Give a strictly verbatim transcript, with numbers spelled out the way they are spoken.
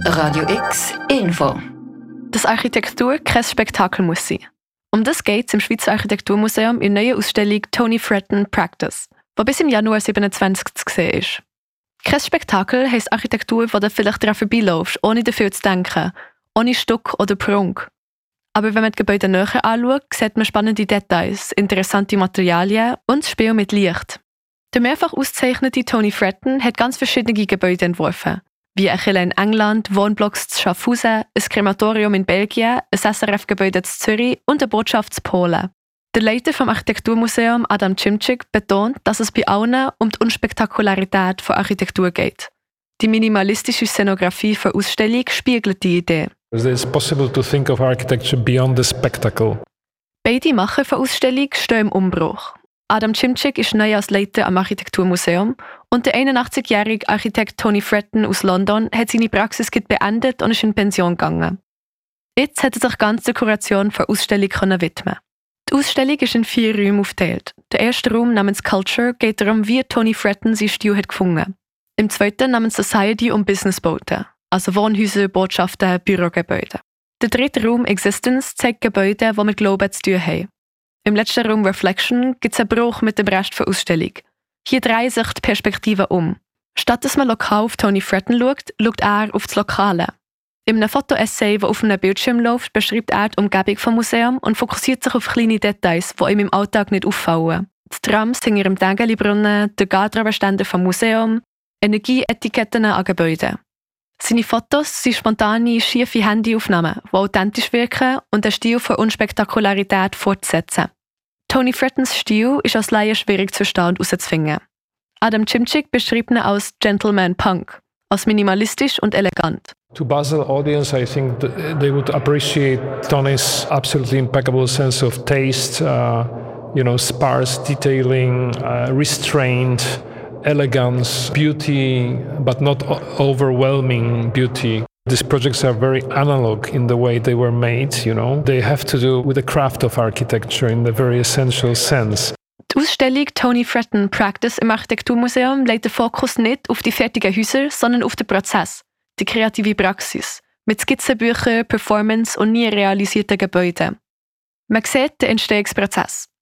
Radio X Info. Dass Architektur kein Spektakel muss sein. Um das geht es im Schweizer Architekturmuseum in der neuen Ausstellung Tony Fretton Practice, die bis im Januar siebenundzwanzig zu sehen ist. Kein Spektakel heisst Architektur, wo du vielleicht daran vorbeilaufst, ohne dafür zu denken, ohne Stuck oder Prunk. Aber wenn man die Gebäude näher anschaut, sieht man spannende Details, interessante Materialien und das Spiel mit Licht. Der mehrfach ausgezeichnete Tony Fretton hat ganz verschiedene Gebäude entworfen, wie eine Kirche in England, Wohnblocks zu Schaffhausen, ein Krematorium in Belgien, ein S R F-Gebäude in Zürich und eine Botschaft in Polen. Der Leiter vom Architekturmuseum, Adam Cimcik, betont, dass es bei allen um die Unspektakularität von Architektur geht. Die minimalistische Szenografie für Ausstellung spiegelt die Idee. It's possible to think of architecture beyond the spectacle. Beide Macher von Ausstellung stehen im Umbruch. Adam Cimcik ist neu als Leiter am Architekturmuseum und der einundachtzig-jährige Architekt Tony Fretton aus London hat seine Praxis beendet und ist in Pension gegangen. Jetzt hat er sich ganz der Kuration für Ausstellung widmen. Die Ausstellung ist in vier Räume aufgeteilt. Der erste Raum namens Culture geht darum, wie Tony Fretton seinen Stil hat gefunden. Im zweiten namens Society um Businessbauten, also Wohnhäuser, Botschaften, Bürogebäude. Der dritte Raum Existence zeigt Gebäude, die mit Glauben zu tun haben. Im letzten Raum Reflection gibt es einen Bruch mit dem Rest der Ausstellung. Hier drehen sich die Perspektiven um. Statt dass man lokal auf Tony Fretton schaut, schaut er auf das Lokale. In einem Fotoessay, das auf einem Bildschirm läuft, beschreibt er die Umgebung des Museums und fokussiert sich auf kleine Details, die ihm im Alltag nicht auffallen. Die Trams hinter dem Dängeli-Brunnen, der Garderobenständer vom Museum, Energieetiketten an Gebäuden. Seine Fotos sind spontane, schiefe Handyaufnahmen, die authentisch wirken und den Stil von Unspektakularität fortsetzen. Tony Frettons Stil ist als Laie schwierig zu verstehen und herauszufinden. Adam Cimcik beschreibt ihn als Gentleman Punk, als minimalistisch und elegant. To Basel audience, I think they would appreciate Tony's absolutely impeccable sense of taste, uh, you know, sparse detailing, uh, restraint, elegance, beauty, but not overwhelming beauty. These projects are very analog in the way they were made, you know. They have to do with the craft of architecture in a very essential sense. Die Ausstellung Tony Fretton Practice im Architekturmuseum legt den Fokus nicht auf die fertigen Häuser, sondern auf den Prozess, die kreative Praxis, mit Skizzenbüchern, Performance und nie realisierten Gebäuden. Man sieht den Entstehungsprozess.